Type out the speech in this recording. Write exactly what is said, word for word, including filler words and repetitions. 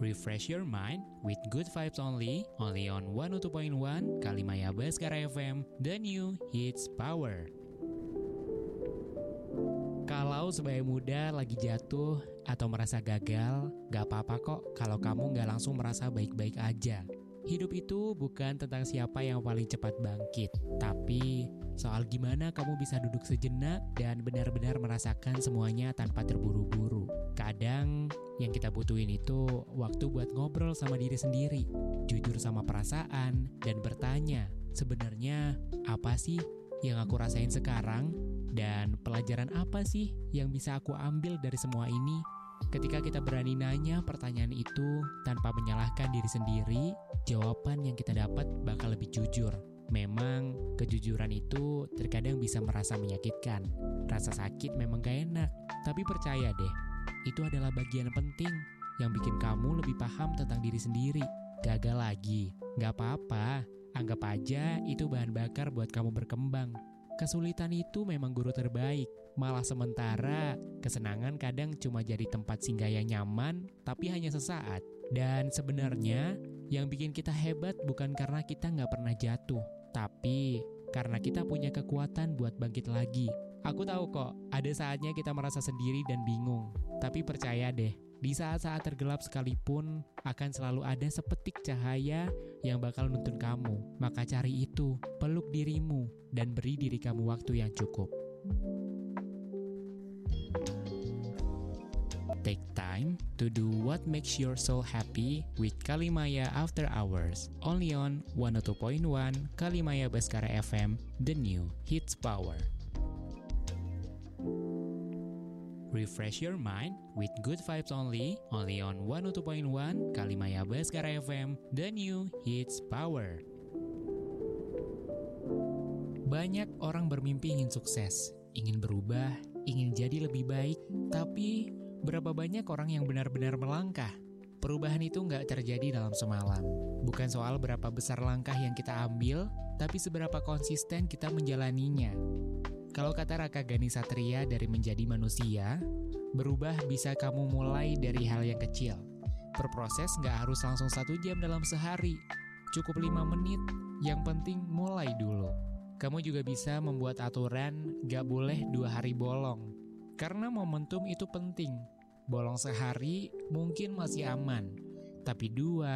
Refresh your mind with good vibes only, only on one oh two point one Kalimaya Baskara F M, the new hits power. Kalau sebagai muda lagi jatuh atau merasa gagal, gak apa-apa kok kalau kamu gak langsung merasa baik-baik aja. Hidup itu bukan tentang siapa yang paling cepat bangkit, tapi soal gimana kamu bisa duduk sejenak dan benar-benar merasakan semuanya tanpa terburu-buru. Kadang yang kita butuhin itu waktu buat ngobrol sama diri sendiri, jujur sama perasaan, dan bertanya, sebenarnya apa sih yang aku rasain sekarang? Dan pelajaran apa sih yang bisa aku ambil dari semua ini? Ketika kita berani nanya pertanyaan itu tanpa menyalahkan diri sendiri, jawaban yang kita dapat bakal lebih jujur. Memang kejujuran itu terkadang bisa merasa menyakitkan. Rasa sakit memang gak enak, tapi percaya deh, itu adalah bagian penting yang bikin kamu lebih paham tentang diri sendiri. Gagal lagi, gak apa-apa. Anggap aja itu bahan bakar buat kamu berkembang. Kesulitan itu memang guru terbaik. Malah sementara, kesenangan kadang cuma jadi tempat singgah yang nyaman, tapi hanya sesaat. Dan sebenarnya, yang bikin kita hebat bukan karena kita nggak pernah jatuh, tapi karena kita punya kekuatan buat bangkit lagi. Aku tahu kok, ada saatnya kita merasa sendiri dan bingung. Tapi percaya deh, di saat-saat tergelap sekalipun, akan selalu ada sepetik cahaya yang bakal nuntun kamu. Maka cari itu, peluk dirimu, dan beri diri kamu waktu yang cukup. Take time to do what makes your soul happy with Kalimaya After Hours. Only on one oh two point one Kalimaya Baskara F M, the new hits power. Refresh your mind with good vibes only, only on one oh two point one Kalimaya Baskara F M, the new hits power. Banyak orang bermimpi ingin sukses, ingin berubah, ingin jadi lebih baik, tapi berapa banyak orang yang benar-benar melangkah? Perubahan itu nggak terjadi dalam semalam. Bukan soal berapa besar langkah yang kita ambil, tapi seberapa konsisten kita menjalaninya. Kalau kata Raka Ghani Satria dari Menjadi Manusia, berubah bisa kamu mulai dari hal yang kecil. Berproses nggak harus langsung satu jam dalam sehari. Cukup lima menit, yang penting mulai dulu. Kamu juga bisa membuat aturan nggak boleh dua hari bolong. Karena momentum itu penting. Bolong sehari mungkin masih aman, tapi dua,